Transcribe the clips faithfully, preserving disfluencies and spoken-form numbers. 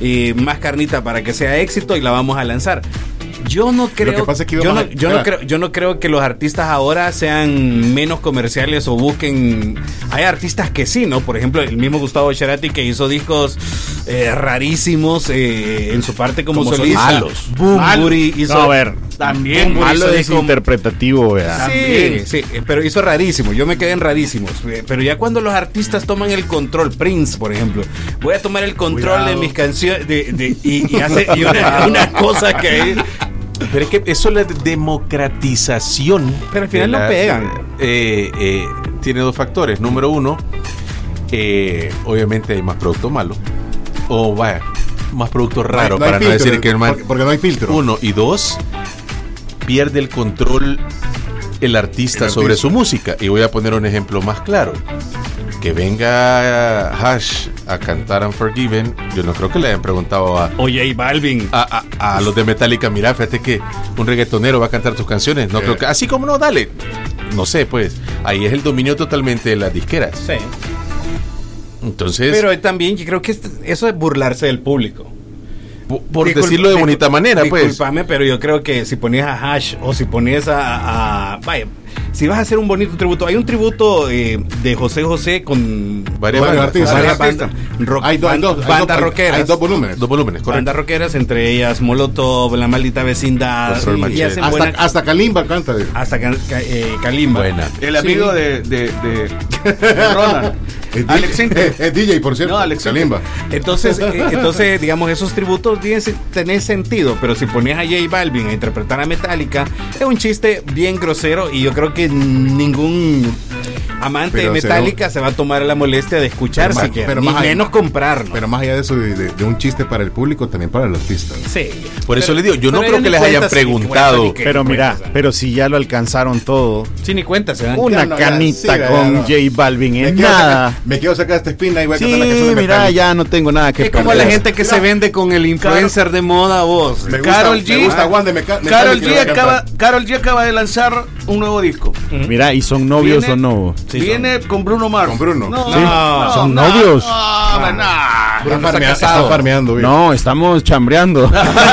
eh, más carnita para que sea éxito y la vamos a lanzar. Yo no creo, Lo que pasa es que yo, no, a, yo, no creo yo no creo que los artistas ahora sean menos comerciales o busquen. Hay artistas que sí, ¿no? Por ejemplo, el mismo Gustavo Cerati, que hizo discos eh, rarísimos eh, en su parte como, como solista. Malos. Bumburi hizo. No, a ver, también malo es disco, interpretativo, ¿verdad? Sí, sí, pero hizo rarísimo. Yo me quedé en rarísimos. Pero ya cuando los artistas toman el control, Prince, por ejemplo, voy a tomar el control Cuidado. de mis canciones de, de, y, y hace y una, una cosa que. Pero es que eso es la democratización. Pero al final la, no pegan. Eh, eh, tiene dos factores. Número uno, eh, obviamente hay más producto malo. O vaya, más producto raro, no, no para filtro, no decir que el man, porque, porque no hay filtro. Uno. Y dos, pierde el control el artista, el artista sobre su música. Y voy a poner un ejemplo más claro. Que venga Hash a cantar Unforgiven, yo no creo que le hayan preguntado a o J Balvin a, a, a los de Metallica, mira, fíjate que un reggaetonero va a cantar tus canciones. No yeah. creo que, así como no, dale. No sé, pues, ahí es el dominio totalmente de las disqueras. Sí. Entonces. Pero también yo creo que eso es burlarse del público. Por, por Disculpa, decirlo de bonita manera, pues. Disculpame, pero yo creo que si ponías a Hash o si ponías a, a vaya, si vas a hacer un bonito tributo, hay un tributo eh, de José José con varias bandas, artistas, varias bandas rock, hay dos, band, hay dos, bandas hay rockeras, hay dos volúmenes, dos volúmenes, correcto. Bandas rockeras, entre ellas Molotov, La Maldita Vecindad, sí, y hacen hasta, buena, hasta Kalimba canta, hasta eh, Kalimba, buena. El amigo sí. de, de, de, de Ronald. Es Alex es, es D J, por cierto. No, Alex Kalimba. Entonces, eh, entonces, digamos, esos tributos tienen, tienen sentido, pero si ponías a J Balvin a interpretar a Metallica, es un chiste bien grosero y yo creo que ningún amante pero de Metallica se, se va a tomar la molestia de escuchar pero siquiera, pero ni más menos allá, comprarlo. Pero más allá de eso, de, de, de un chiste para el público, también para el artista. Sí. Por eso le digo, yo no creo que les hayan preguntado. Sí, pero mira, pero si ya lo alcanzaron todo. Sí, ni cuenta se dan. Una no, canita ya, sí, con no. J Balvin es me nada. Sacar, me quiero sacar esta espina y voy a sí, cantar la canción de mira, Metallica. ya no tengo nada que es como la gente que mira, se vende con el influencer de moda vos. Me Karol gusta, G. Me gusta Juan de Meca- Karol G acaba, Karol G acaba de lanzar un nuevo disco. Uh-huh. Mira, ¿y son novios viene, o no? Sí, viene son. con Bruno Mars. Con Bruno. No, sí. no, no son no, novios. No, no, no. Bruno está, farmea, está farmeando. Bien. No, estamos chambreando.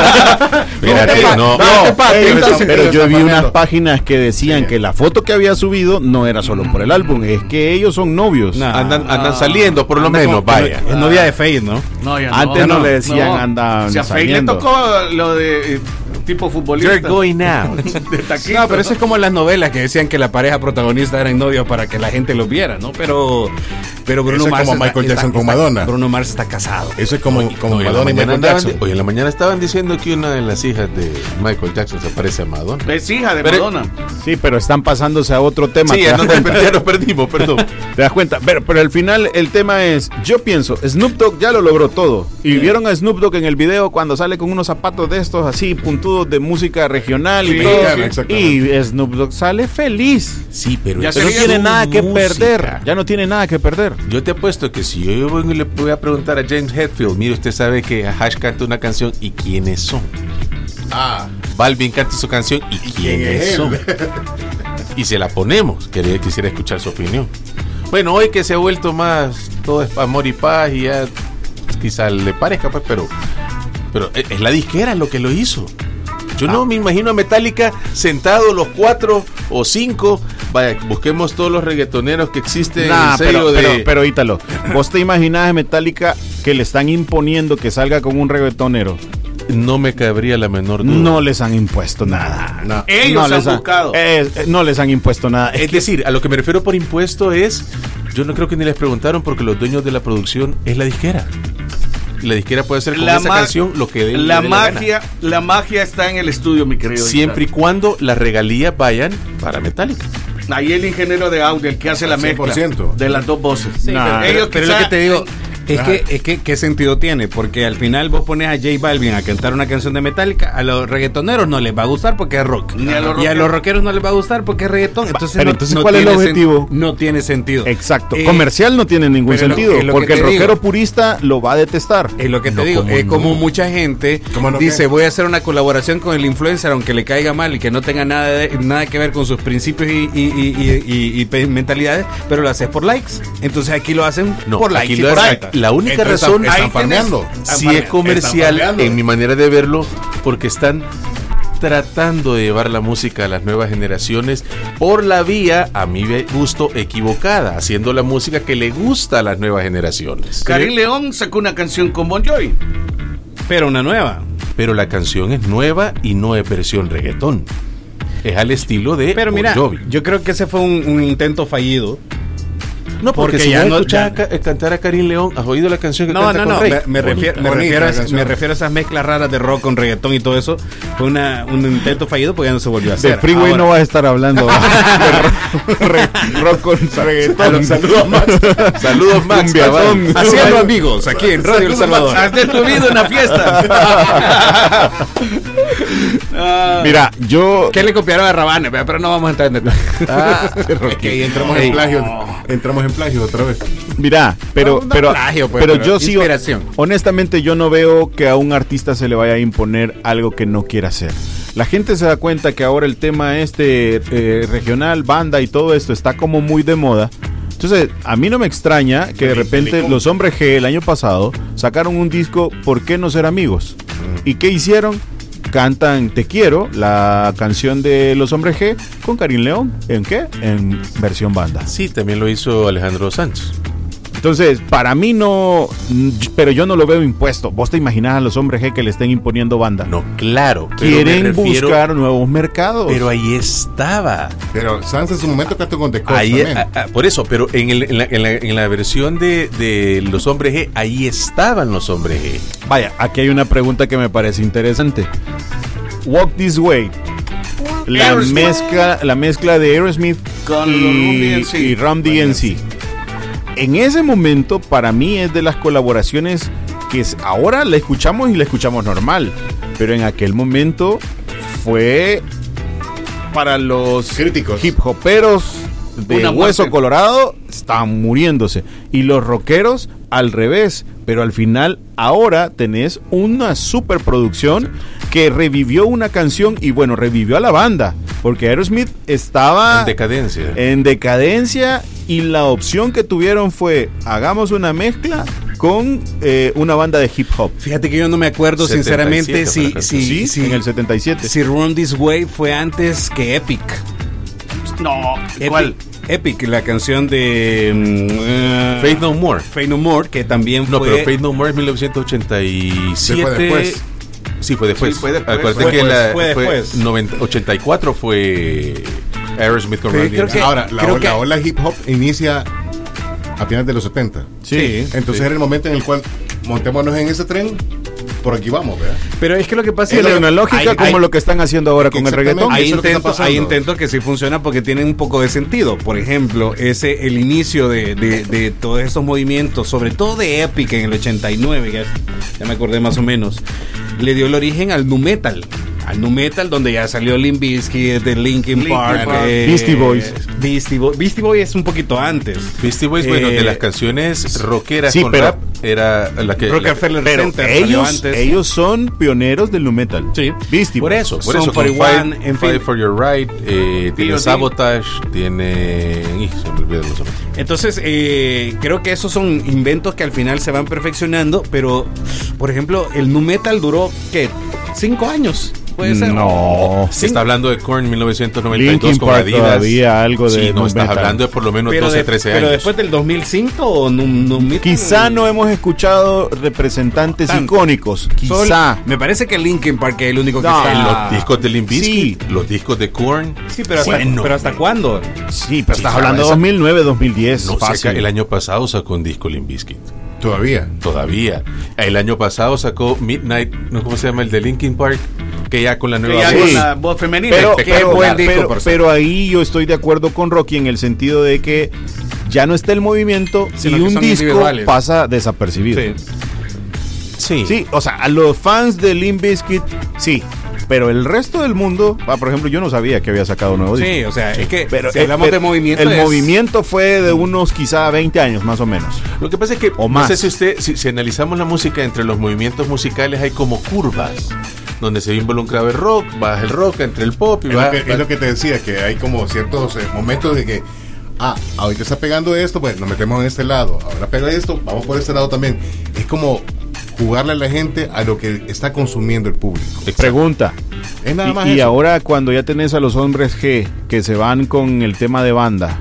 Espérate, no. no, no pero, entonces, pero yo vi unas farmeando. páginas que decían sí. que la foto que había subido no era solo por el álbum, es que ellos son novios. No, andan, andan saliendo, por lo anda menos, con, vaya. Es novia de Faith, ¿no? No, ya no. Antes no, no le decían no. andan Si a Faith le tocó lo de eh, tipo futbolista. You're going out. No, pero eso es como las novelas que decían que la pareja protagonista eran novios para que la gente los viera, ¿no? Pero pero Bruno eso Mars es como está, Michael Jackson está, con está, Madonna. Bruno Mars está casado. Eso es como, como hoy Madonna y Michael andaban, Jackson. Hoy en la mañana estaban diciendo que una de las hijas de Michael Jackson se parece a Madonna. Es hija de pero, Madonna. Sí, pero están pasándose a otro tema. Sí, ya, no, ya nos perdimos, perdón. Te das cuenta, pero, pero al final el tema es, yo pienso, Snoop Dogg ya lo logró todo. Y yeah. vieron a Snoop Dogg en el video cuando sale con unos zapatos de estos así puntudos de música regional sí, y todo. Sí. Y Snoop Dogg sale feliz. Sí, pero ya no tiene nada que música. perder. Ya no tiene nada que perder. Yo te apuesto que si yo voy y le voy a preguntar a James Hetfield, mire, usted sabe que Hash canta una canción y quiénes son. Ah, Balvin canta su canción y, ¿Y quiénes quién son. Y se la ponemos. Quería, quisiera escuchar su opinión. Bueno, hoy que se ha vuelto más todo es amor y paz y ya quizá le parezca, pues, pero, pero es la disquera lo que lo hizo. Yo ah. no me imagino a Metallica sentados los cuatro o cinco. Vaya, busquemos todos los reggaetoneros que existen nah, en serio pero, de... pero, pero Ítalo, ¿vos te imaginás a Metallica que le están imponiendo que salga con un reggaetonero? No me cabría la menor duda. No les han impuesto nada. No. Ellos no han buscado. Eh, no les han impuesto nada. Es, es decir, a lo que me refiero por impuesto es... Yo no creo que ni les preguntaron porque los dueños de la producción es la disquera. La disquera puede hacer con la esa ma- canción lo que dé. La dé magia, la, la magia está en el estudio, mi querido. Siempre Isaac. Y cuando las regalías vayan para Metallica. Ahí el ingeniero de audio, el que hace la mezcla de las dos voces. Sí, no, pero, ellos pero, pero lo que te digo es que, es que ¿qué sentido tiene? Porque al final vos pones a J Balvin a cantar una canción de Metallica, a los reggaetoneros no les va a gustar porque es rock. Ni a los y a los rockeros no les va a gustar porque es reggaetón. Entonces, pero no, entonces no ¿cuál es el objetivo? Sen- no tiene sentido. Exacto. Eh, Comercial no tiene ningún sentido. Lo, lo porque el rockero digo, purista lo va a detestar. Es lo que te no, digo. como Es no. como mucha gente no dice, que? voy a hacer una colaboración con el influencer, aunque le caiga mal y que no tenga nada, de, nada que ver con sus principios y, y, y, y, y, y mentalidades, pero lo haces por likes. Entonces aquí lo hacen no, por likes. Aquí y lo por hace, alta. la única Entonces, razón están ahí farmeando. tenés, Están sí farme- es comercial están farmeando. en mi manera de verlo, porque están tratando de llevar la música a las nuevas generaciones por la vía, a mi gusto, equivocada, haciendo la música que le gusta a las nuevas generaciones. Karim León sacó una canción con Bon Jovi. Pero una nueva. Pero la canción es nueva y no es versión reggaetón. Es al estilo de Pero mira, Bon Jovi. yo creo que ese fue un, un intento fallido. No, porque, porque si ya ya no- escuchas ya- a ca- cantar a Karim León, ¿has oído la canción que No, canta no, con no, Rey? me, me refiero, me, Bonita refiero a, canción. me refiero a esas mezclas raras de rock con reggaetón y todo eso. Fue una, un intento fallido porque ya no se volvió a hacer. De Freeway Ahora- no vas a estar hablando de ro- re- rock con reggaetón. Saludos, Max. Saludos, Max. Cumbiatón. cabal. Haciendo amigos aquí en Radio El Salvador. Has de tu vida una fiesta. Ah, Mira, yo... ¿Qué le copiaron a Rabane? Vea, pero no vamos a entrar en detalle. Ah, es que ahí entramos Ey. en plagio. Entramos en plagio otra vez. Mira, pero, No, no pero, plagio, pues, pero pero yo sí, inspiración. honestamente yo no veo que a un artista se le vaya a imponer algo que no quiera hacer. La gente se da cuenta que ahora el tema este eh, regional, banda y todo esto está como muy de moda. Entonces, a mí no me extraña que de repente los Hombres G el año pasado sacaron un disco ¿Por qué no ser amigos? ¿Y qué hicieron? Cantan Te Quiero, la canción de Los Hombres G, con Karim León. ¿En qué? En versión banda. Sí, también lo hizo Alejandro Sánchez. Entonces, para mí no, pero yo no lo veo impuesto. ¿Vos te imaginás a los Hombres G que le estén imponiendo banda? No, claro. pero Quieren me refiero- buscar nuevos mercados. Pero ahí estaba. Pero Sans en su momento cantó con The Coast Ahí, también. a- a- por eso, pero en, el- en la, en la- en la versión de, de Los Hombres G, ahí estaban Los Hombres G. Vaya, aquí hay una pregunta que me parece interesante. Walk This Way. La Aerosmith. mezcla, la mezcla de Aerosmith Con y, los Run D M C. y Run D M C. En ese momento, para mí, es de las colaboraciones que es- ahora la escuchamos y la escuchamos normal. Pero en aquel momento fue para los Críticos. hip hoperos de Una hueso muerte. colorado, estaban muriéndose. Y los rockeros al revés. Pero al final, ahora tenés una superproducción que revivió una canción y bueno, revivió a la banda. Porque Aerosmith estaba En decadencia. en decadencia y la opción que tuvieron fue hagamos una mezcla con eh, una banda de hip hop. Fíjate que yo no me acuerdo setenta y sinceramente siete si, fue la si, Sí, si, en el setenta y siete. si Run This Way fue antes que Epic. no, Epic, ¿cuál? Epic, la canción de mm, eh, Faith No More. Faith No More, que también No, fue... pero Faith No More es mil novecientos ochenta y siete. Sí, fue después. Sí, fue después. Sí, fue después. Acuérdate Fue que después, la, fue fue después. noventa ochenta y cuatro fue Aerosmith con Pero Randy creo Newman. que- Ahora, la, creo ola, que- la ola hip hop inicia a finales de los setenta. Sí. Entonces era el momento en el cual montémonos en ese tren, por aquí vamos, ¿verdad? Pero es que lo que pasa Tiene es que una lógica hay- como hay- lo que están haciendo ahora con el Exactamente. reggaetón. Hay Eso es lo que está intentos, hay pasando. intentos que sí funcionan porque tienen un poco de sentido. Por ejemplo, ese el inicio de, de, de todos estos movimientos, sobre todo de Epic en el ochenta y nueve, ya, ya me acordé más o menos, le dio el origen al nu metal. Al nu metal, donde ya salió Limp Bizkit, de Linkin Linkin Park, Park. eh, Beastie Boys. Beastie Boys. Beastie Boys es un poquito antes. Beastie Boys, bueno, Eh, de las canciones rockeras sí, con pero- rap, era la que... la- Rockefeller Pero Center salió ellos, antes. ellos son pioneros del nu metal. Sí. Beastie Por Boys. eso, por Son eso. con cuarenta y uno, Fight, en fin. Fight for Your Right, eh, tiene P O D. Sabotage, tiene... ih, se me olvidan los nombres. Entonces, eh, creo que esos son inventos que al final se van perfeccionando, pero, por ejemplo, el nu metal duró, ¿qué? ¿Cinco años? ¿Puede ser? No. Se está hablando de Korn mil novecientos noventa y dos Linkin con Park Adidas. todavía algo de Sí, no, nu estás metal. hablando de por lo menos Pero, doce, de- trece pero años. después del dos mil cinco o nu, nu metal? Quizá no hemos escuchado representantes Tanto. icónicos. Solo- Quizá. me parece que Linkin Park es el único que No. está En en los discos de Limp Bizkit, Sí. los discos de Korn. Sí, pero hasta, Bueno, pero ¿hasta cuándo? Sí, pero Sí, estás sabe, hablando de esa- dos mil nueve, dos mil diez. No, fácil. saca- el año pasado sacó un disco Limp Bizkit. Todavía. Todavía. El año pasado sacó Midnight, ¿no? ¿Cómo se llama? El de Linkin Park. Que ya con la Que nueva ya Sí. con voz. la voz femenina. Pero, Qué pero, buen disco, pero- por pero ahí yo estoy de acuerdo con Rocky en el sentido de que ya no está el movimiento Sino y que un son disco individuales. pasa desapercibido. Sí. Sí. Sí, o sea, a los fans de Limp Bizkit, sí. Pero el resto del mundo, ah, por ejemplo, yo no sabía que había sacado un nuevo disco. Sí, o sea, es que Pero, si eh, hablamos pero de movimiento. el es- movimiento fue de unos quizá veinte años más o menos. Lo que pasa es que, O no más. sé si usted, si, si analizamos la música entre los movimientos musicales, hay como curvas, donde se involucra el rock, baja el rock entre el pop y Es va, lo, que, va- es lo que te decía, que hay como ciertos eh, momentos de que ah, ahorita está pegando esto, pues nos metemos en este lado. Ahora pega esto, vamos por este lado también. Es como jugarle a la gente a lo que está consumiendo el público. Pregunta. Es nada más Y, y eso. ahora cuando ya tenés a los hombres G que se van con el tema de banda,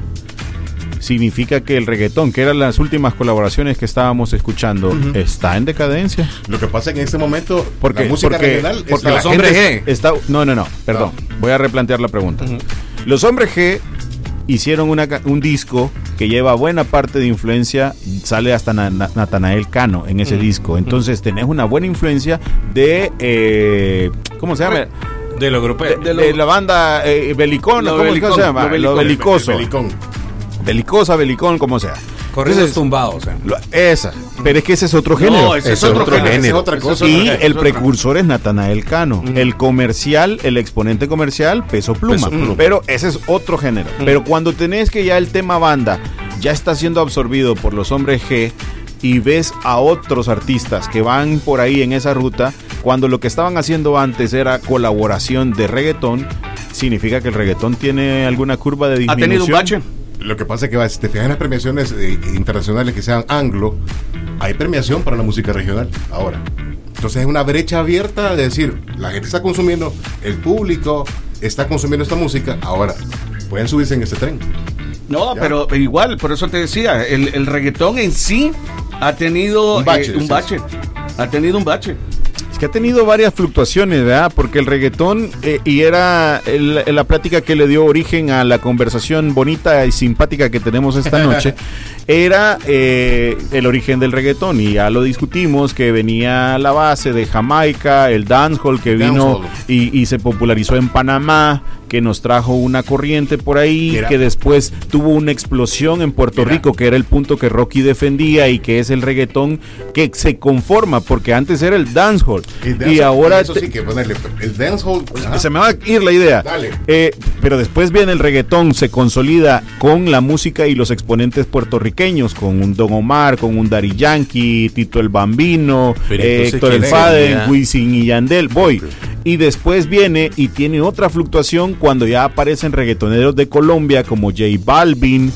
significa que el reggaetón, que eran las últimas colaboraciones que estábamos escuchando, uh-huh. está en decadencia. Lo que pasa es que en este momento Porque, la música porque, regional porque es los la hombres gente- G está, no, no, no, perdón, No. voy a replantear la pregunta. Uh-huh. Los hombres G hicieron una, ca- un disco que lleva buena parte de influencia, sale hasta Na- Na- Natanael Cano en ese uh-huh. disco. Entonces tenés una buena influencia de, eh, ¿cómo se llama? De lo grupero. De, de la banda eh, Belicón, Lo ¿cómo belicón, se llama? lo belicón. Lo belicoso. Belicón. Belicosa, belicón, como sea. Corridos tumbados, o sea. Lo- esa. Pero es que ese es otro género. No, ese es otro género. Esa es otra cosa. Y Ese es el otro. precursor es Natanael Cano. Mm. El comercial, el exponente comercial, Peso Pluma. Peso Pluma. Pero ese es otro género. Mm. Pero cuando tenés que ya el tema banda ya está siendo absorbido por los hombres G y ves a otros artistas que van por ahí en esa ruta, cuando lo que estaban haciendo antes era colaboración de reggaetón, significa que el reggaetón tiene alguna curva de ¿Ha disminución. tenido un bache? Lo que pasa es que si te fijas en las premiaciones eh, internacionales que sean anglo, hay premiación para la música regional ahora. Entonces es una brecha abierta de decir, la gente está consumiendo, el público está consumiendo esta música, ahora pueden subirse en ese tren. No, Ya. pero igual, por eso te decía, el, el reggaetón en sí ha tenido Un bache, eh, un sí, bache. Ha tenido un bache. Que ha tenido varias fluctuaciones, ¿verdad? Porque el reggaetón, eh, y era el- la plática que le dio origen a la conversación bonita y simpática que tenemos esta noche, era eh, el origen del reggaetón. Y ya lo discutimos, que venía la base de Jamaica, el dancehall que vino Dancehall. y, y se popularizó en Panamá, que nos trajo una corriente por ahí, Mira. que después tuvo una explosión en Puerto Mira. Rico, que era el punto que Rocky defendía y que es el reggaetón que se conforma, porque antes era el dancehall. Y, Y, dancehall, ahora eso te- sí que ponerle el dancehall. ajá. se me va a ir la idea. Dale. Eh, pero después viene el reggaetón, se consolida con la música y los exponentes puertorriqueños, con un Don Omar, con un Daddy Yankee, Tito el Bambino, Pero eh, entonces, Héctor el ¿quién Faden, sería? Wisin y Yandel. Voy. Y después viene y tiene otra fluctuación cuando ya aparecen reggaetoneros de Colombia como J Balvin,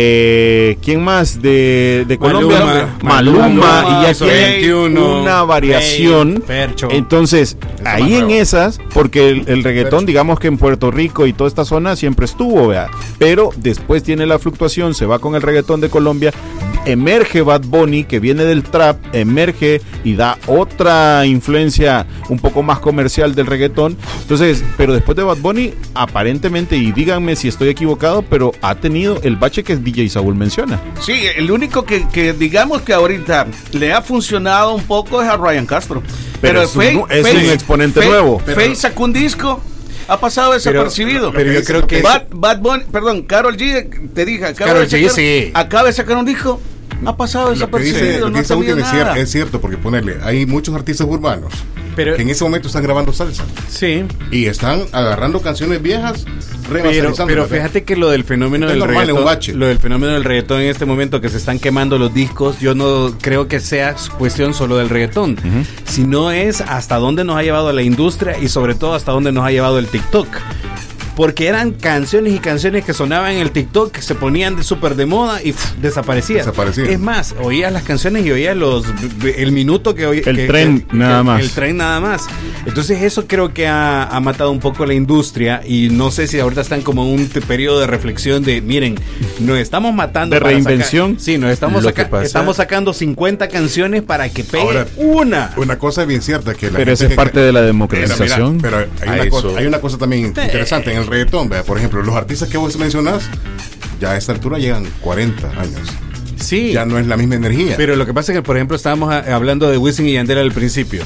eh, ¿quién más de, de Colombia? Maluma, Maluma, Maluma, y ya Soy tiene veintiuno, una variación. Fey, Fercho. Entonces, Está ahí más en nuevo. esas, porque el, el reggaetón, Fercho. digamos que en Puerto Rico y toda esta zona siempre estuvo, vea. Pero después tiene la fluctuación, se va con el reggaetón de Colombia, emerge Bad Bunny, que viene del trap, emerge y da otra influencia un poco más comercial del reggaetón. Entonces, pero después de Bad Bunny, aparentemente, y díganme si estoy equivocado, pero ha tenido el bache que D J Saúl menciona. Sí, el único que, que digamos que ahorita le ha funcionado un poco es a Ryan Castro. Pero es un Faye- nu- es Faye- un exponente Faye- nuevo. Faye sacó un disco, ha pasado desapercibido. pero yo creo que Bad, Bad Bunny, perdón, Karol G, te dije, acaba, Karol de G, sacar, sí. acaba de sacar un disco, ha pasado Lo que dice, desapercibido, lo no que ha dice sabido Último es, cier- nada. es cierto, porque ponerle, hay muchos artistas urbanos Pero- que en ese momento están grabando salsa Sí. y están agarrando canciones viejas, Pero, remasterizándolas, pero ¿ve? fíjate que lo del fenómeno Es del normal, es un reggaetón, bache. lo del fenómeno del reggaetón en este momento que se están quemando los discos, yo no creo que sea cuestión solo del reggaetón, sino es hasta dónde nos ha llevado la industria y sobre todo hasta dónde nos ha llevado el TikTok. Porque eran canciones y canciones que sonaban en el TikTok, que se ponían de súper de moda y pff, desaparecían. Desaparecían. Es más, oías las canciones y oías los el minuto que oías. El tren nada más. El tren nada más. Entonces eso creo que ha, ha matado un poco la industria y no sé si ahorita están como en un te- periodo de reflexión de, miren, nos estamos matando. ¿De para sacar- reinvención? sí, nos estamos, Lo saca- que pasa- estamos sacando cincuenta canciones para que pegue Ahora, una. Una cosa bien cierta que la Pero gente esa es que- parte de la Mira, democratización. mira, pero hay A una, eso. cosa, hay una cosa también interesante en el reggaetón, vea, por ejemplo, los artistas que vos mencionás ya a esta altura llegan cuarenta años. Sí. Ya no es la misma energía. Pero lo que pasa es que, por ejemplo, estábamos a- hablando de Wisin y Yandel al principio.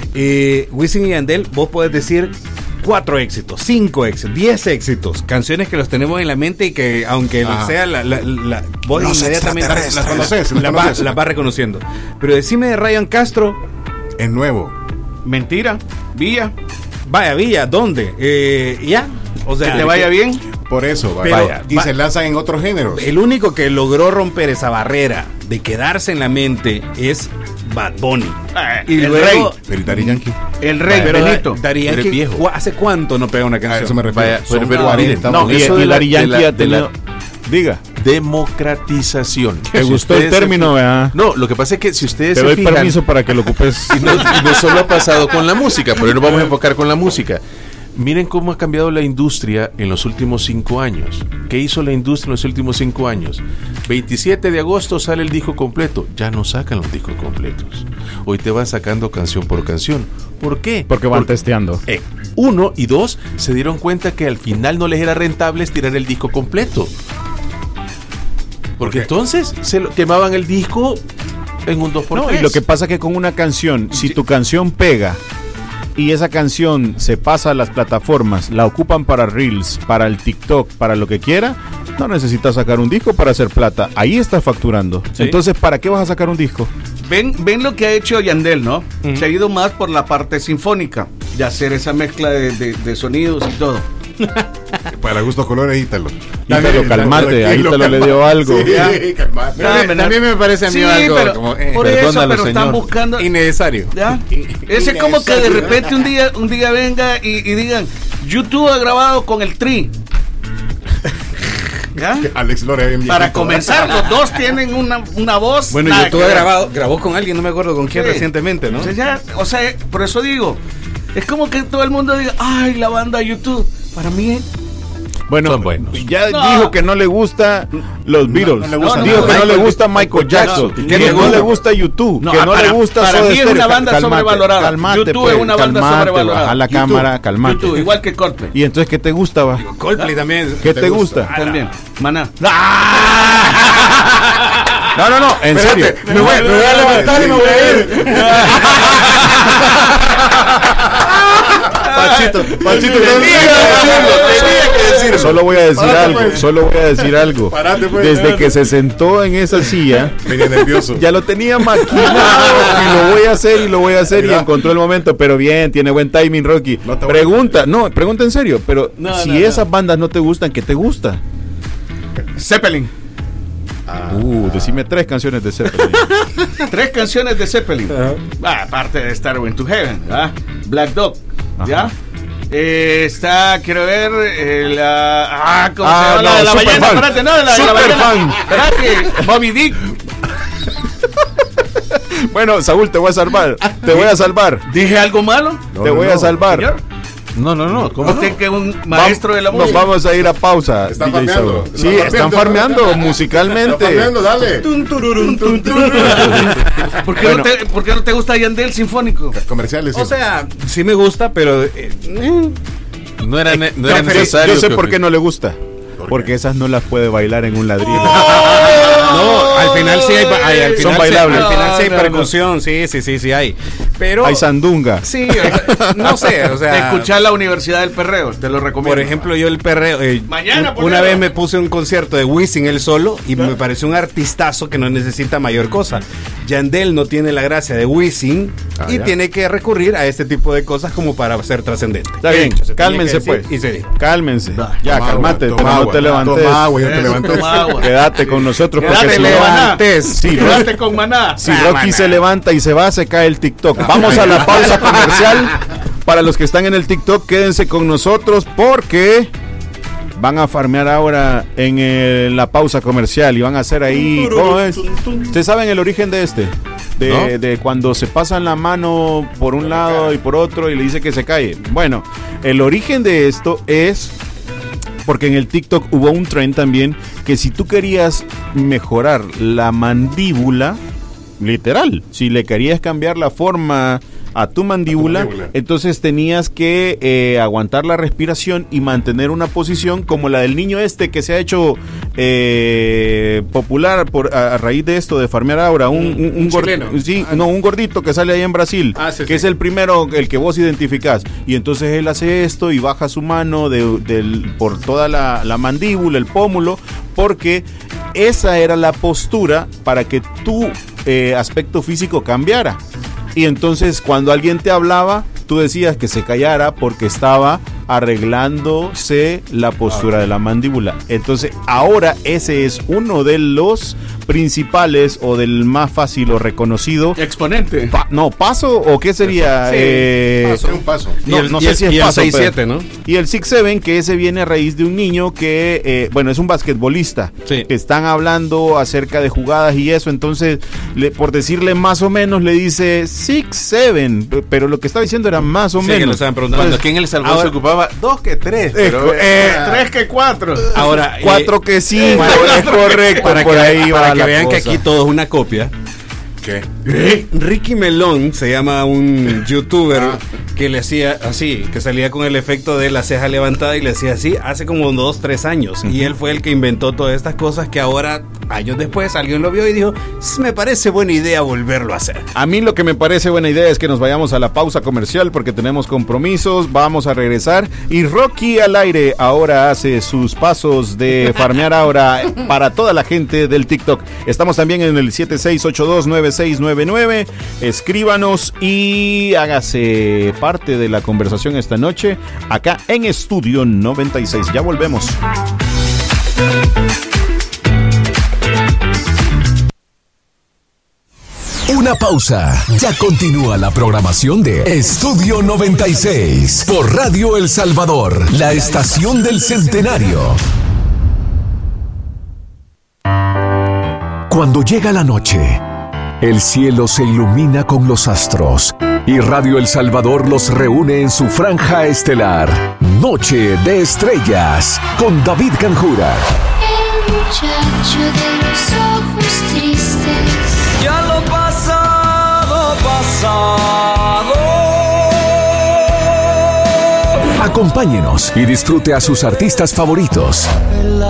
Eh, Wisin y Yandel, vos podés decir cuatro éxitos, cinco éxitos, diez éxitos, canciones que los tenemos en la mente y que, aunque Ajá. sea la, la, la- vos Los inmediatamente extraterrestres. Las conoces, las la, vas, conoces. la vas reconociendo. Pero decime de Ryan Castro, es nuevo. Mentira, Villa, vaya Villa, ¿dónde? Eh, ya, o sea, que te vaya bien. Por eso, va- Pero- vaya, y va- se lanzan en otros géneros. El único que logró romper esa barrera de quedarse en la mente es Bad Bunny. Ah, Y el luego, rey, Pero Daddy Yankee. el rey pero Benito. Daddy Eres Yankee, viejo. ¿cu- ¿hace cuánto no pega una A canción? eso me refiero. Vaya, Son pero- pero cuarenta, miren, No, porque y, eso y de la- Daddy de Yankee la- ha de la- tenido... Diga. democratización. ¿Te Si gustó el ustedes se término, fi- verdad? No, lo que pasa es que si ustedes Te se doy fijan, permiso para que lo ocupes. y no, y no solo ha pasado con la música, pero hoy nos vamos a enfocar con la música. Miren cómo ha cambiado la industria en los últimos cinco años. ¿Qué hizo la industria en los últimos cinco años? veintisiete de agosto sale el disco completo. Ya no sacan los discos completos. Hoy te van sacando canción por canción. ¿Por qué? Porque van Por- testeando. Eh, uno y dos, se dieron cuenta que al final no les era rentable estirar el disco completo. Porque entonces se lo, quemaban el disco en un dos por tres. No, y lo que pasa que con una canción, si tu canción pega y esa canción se pasa a las plataformas, la ocupan para Reels, para el TikTok, para lo que quiera, no necesitas sacar un disco para hacer plata. Ahí estás facturando. Sí. Entonces, ¿para qué vas a sacar un disco? Ven, ven lo que ha hecho Yandel, ¿no? Se ha ido más por la parte sinfónica, de hacer esa mezcla de, de- de sonidos y todo. Para gustos colores, Ítalo. Ítalo, calmate, ahí Ítalo le dio algo. Sí, calmate. No, También, también me parece a mí Sí, algo pero, como, eh, por eso, perdónalo, pero están señor. buscando... innecesario. ¿Ya? Ese es como que de repente un día, un día venga y, y digan, YouTube ha grabado con el Tri. ¿Ya? Alex Lora bien Para viejito. comenzar, los dos tienen una, una voz. Bueno, nada YouTube que ha ver. grabado, grabó con alguien, no me acuerdo con quién Sí. recientemente, ¿no? Entonces ya, o sea, por eso digo, es como que todo el mundo diga, ay, la banda YouTube. Para mí, Bueno, Son buenos. ya No. dijo que no le gusta los Beatles. no le gusta dijo nada. que no le Michael- gusta Michael Jackson. No, que ¿qué no le gusta? le gusta YouTube. No, que no para- le gusta para Soda mí es Stereo. una banda Calmate, sobrevalorada. calmate, YouTube pues, es una banda calmate, sobrevalorada. baja la YouTube. cámara, calmate. YouTube, igual que Coldplay. Y entonces, ¿qué te gusta, va? Coldplay también. ¿Qué te gusta? También. Maná. No, no, no, en serio. Me voy, me voy a levantar y me voy a ir. Panchito, Panchito, Solo voy a decir Párate, algo, pues. solo voy a decir algo. Párate, pues. Desde que se sentó en esa silla, Venía nervioso. ya lo tenía maquinado y lo voy a hacer y lo voy a hacer y Mira. encontró el momento, pero bien, tiene buen timing, Rocky. No te voy a- Pregunta, no, pregunta en serio, pero No, si no, esas bandas no te gustan, ¿qué te gusta? Zeppelin. Uh, decime tres canciones de Zeppelin. Tres canciones de Zeppelin. Ah, aparte de Starway to Heaven, ¿verdad? Black Dog, ¿ya? Ajá. Eh, está, quiero ver, eh, la... Ah, ¿cómo Ah, se llama? La no, de la super ballena, fan. espérate, no, de la de la Super ballena. fan. Espérate, Moby Dick. Bueno, Saúl, te voy a salvar. Te voy a salvar. ¿Dije algo malo? No, te no, voy no. a salvar. Señor, No, no, no. ¿Cómo? usted que es un maestro de la Nos música. vamos a ir a pausa. Están D J farmeando. Saúl. Están Sí, están farmeando. farmeando musicalmente. Está farmeando, dale. Tun, tururun, tun, tururun. ¿Por qué, Bueno. no te, ¿Por qué no te gusta Yandel Sinfónico? Comerciales. O sea, sí me gusta, pero eh, eh, No era, ne- no Yo era sé- necesario. Yo sé que- por qué no le gusta. Porque esas no las puede bailar en un ladrillo. no, al final sí hay, ba- ay, al Son final sí- bailables. al final sí hay No, no, no. percusión, sí, sí, sí, sí hay. Pero Hay sandunga. sí, o sea, no sé, o sea, Escuchar la Universidad del Perreo, te lo recomiendo. por ejemplo, yo el perreo. eh, Mañana, un- ponelo. una vez me puse un concierto de Wisin él solo y me pareció un artistazo que no necesita mayor cosa. Yandel no tiene la gracia de Wisin Ah, y ya. tiene que recurrir a este tipo de cosas como para ser trascendente. Está bien, Se tenía cálmense que pues. decir Y se dijo. Cálmense. Da, Ya, Toma cálmate, agua, pero toma no agua, te levantes. Toma agua, ya te Eso, levantes. toma agua. Quédate con nosotros porque Quédate, si, levantes. si, Quédate con Maná. si Ah, Rocky maná. se levanta y se va, se cae el TikTok. Vamos a la pausa comercial. Para los que están en el TikTok, quédense con nosotros porque van a farmear ahora en el- la pausa comercial y van a hacer ahí. ¿Cómo es? ¿Ustedes saben el origen de este? De, ¿No? de cuando se pasan la mano por un lado y por otro y le dice que se cae. Bueno, el origen de esto es porque en el TikTok hubo un trend también que si tú querías mejorar la mandíbula, literal, si le querías cambiar la forma a tu mandíbula, mandíbula. entonces tenías que eh, aguantar la respiración y mantener una posición como la del niño este que se ha hecho eh, popular por a, a raíz de esto de farmear ahora un, un, un gor- chileno. sí, no, un gordito que sale ahí en Brasil, Ah, sí, que sí. es el primero, el que vos identificás, y entonces él hace esto y baja su mano de, del- por toda la, la mandíbula, el pómulo, porque esa era la postura para que tu eh, aspecto físico cambiara. Y entonces cuando alguien te hablaba, tú decías que se callara porque estaba arreglándose la postura de la mandíbula. Entonces, ahora ese es uno de los principales o del más fácil o reconocido. Exponente. Pa- no, paso o qué sería. Sí, Eh, paso, un paso. No, Y el- no y sé el- si es y el paso, seis pero- siete, ¿no? Y el six seven, que ese viene a raíz de un niño que, eh, bueno, es un basquetbolista. Sí. Que están hablando acerca de jugadas y eso. Entonces, le- por decirle más o menos, le dice six seven. Pero lo que estaba diciendo era más o Sí, que lo menos. estaban preguntando. Cuando aquí en El Salvador Ahora- se ocupaba dos que tres. Eh, Pero, eh, Tres que cuatro. Ahora, eh, Cuatro que cinco, para- es correcto. para por que, ahí para va que la vean que cosa. aquí todo es una copia. ¿Qué? Ricky Melón se llama un youtuber que le hacía así, que salía con el efecto de la ceja levantada y le hacía así hace como dos, tres años. Y él fue el que inventó todas estas cosas que ahora, años después, alguien lo vio y dijo, me parece buena idea volverlo a hacer. A mí lo que me parece buena idea es que nos vayamos a la pausa comercial porque tenemos compromisos, vamos a regresar y Rocky al aire ahora hace sus pasos de farmear ahora para toda la gente del TikTok. Estamos también en el siete seis ocho dos nueve seis nueve nueve, escríbanos y hágase parte de la conversación esta noche acá en Estudio noventa y seis. Ya volvemos. Una pausa. Ya continúa la programación de Estudio noventa y seis por Radio El Salvador, la estación del centenario. Cuando llega la noche, el cielo se ilumina con los astros y Radio El Salvador los reúne en su franja estelar. Noche de Estrellas con David Canjura. El muchacho de los ojos tristes. Ya lo pasado, pasado. Acompáñenos y disfrute a sus artistas favoritos.